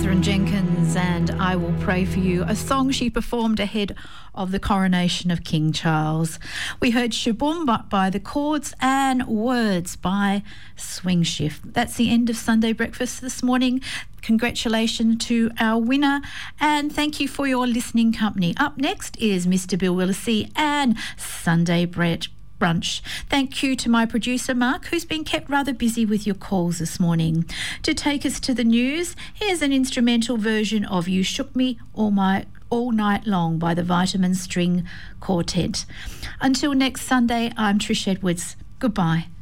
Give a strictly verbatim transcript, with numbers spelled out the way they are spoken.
Catherine Jenkins and I Will Pray For You, a song she performed ahead of the coronation of King Charles. We heard Shaboom by The Chords and Words by Swing Shift. That's the end of Sunday Breakfast this morning. Congratulations to our winner and thank you for your listening company. Up next is Mister Bill Willisey and Sunday Bread Brunch. Thank you to my producer Mark, who's been kept rather busy with your calls this morning. To take us to the news, here's an instrumental version of You Shook Me All My All Night Long by the Vitamin String Quartet. Until next Sunday, I'm Trish Edwards. Goodbye.